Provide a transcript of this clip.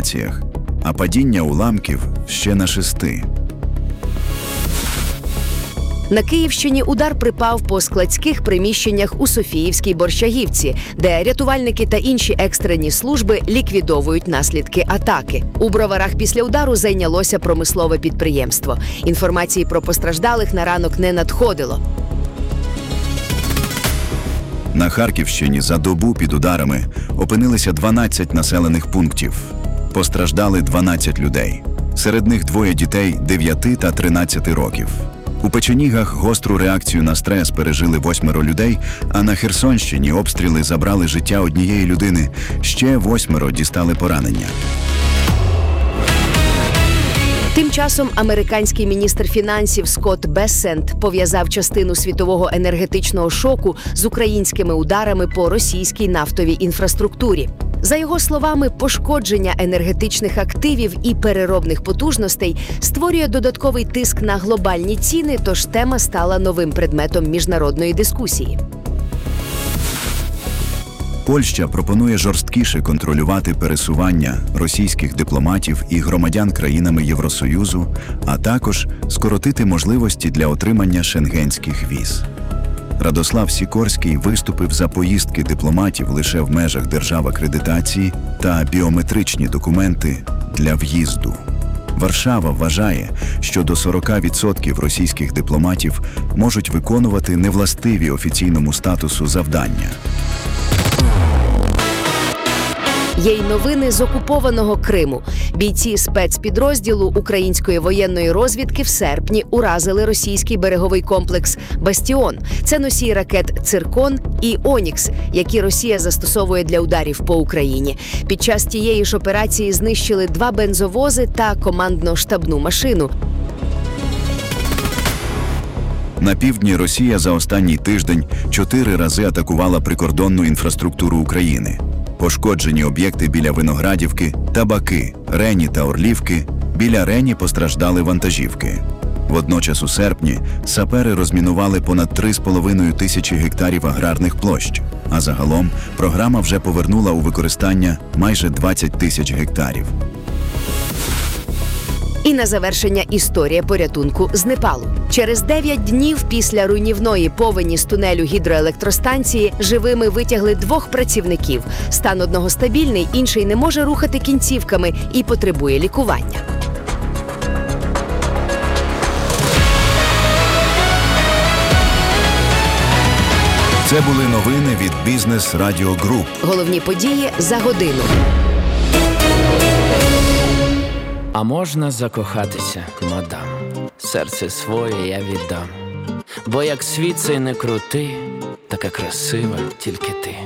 локаціях, а падіння уламків ще на 6. На Київщині удар припав по складських приміщеннях у Софіївській Борщагівці, де рятувальники та інші екстрені служби ліквідовують наслідки атаки. У Броварах після удару зайнялося промислове підприємство. Інформації про постраждалих на ранок не надходило. На Харківщині за добу під ударами опинилися 12 населених пунктів. Постраждали 12 людей. Серед них 2 дітей 9 та 13 років. У Печенігах гостру реакцію на стрес пережили 8 людей, а на Херсонщині обстріли забрали життя однієї людини, ще 8 дістали поранення. Тим часом американський міністр фінансів Скотт Бессент пов'язав частину світового енергетичного шоку з українськими ударами по російській нафтовій інфраструктурі. За його словами, пошкодження енергетичних активів і переробних потужностей створює додатковий тиск на глобальні ціни, тож тема стала новим предметом міжнародної дискусії. Польща пропонує жорсткіше контролювати пересування російських дипломатів і громадян країнами Євросоюзу, а також скоротити можливості для отримання шенгенських віз. Радослав Сікорський виступив за поїздки дипломатів лише в межах держав акредитації та біометричні документи для в'їзду. Варшава вважає, що до 40% російських дипломатів можуть виконувати невластиві офіційному статусу завдання. Є й новини з окупованого Криму. Бійці спецпідрозділу української воєнної розвідки в серпні уразили російський береговий комплекс «Бастіон». Це носій ракет «Циркон» і «Онікс», які Росія застосовує для ударів по Україні. Під час тієї ж операції знищили 2 бензовози та командно-штабну машину. На півдні Росія за останній тиждень 4 рази атакувала прикордонну інфраструктуру України. Пошкоджені об'єкти біля Виноградівки, Табаки, Рені та Орлівки. Біля Рені постраждали вантажівки. Водночас у серпні сапери розмінували понад 3,5 тисячі гектарів аграрних площ, а загалом програма вже повернула у використання майже 20 тисяч гектарів. І на завершення історія порятунку з Непалу. Через 9 днів після руйнівної повені з тунелю гідроелектростанції живими витягли 2 працівників. Стан одного стабільний, інший не може рухати кінцівками і потребує лікування. Це були новини від Бізнес Радіо Груп. Головні події за годину. А можна закохатися, мадам? Серце своє я віддам. Бо як світ цей не крути, така красива тільки ти.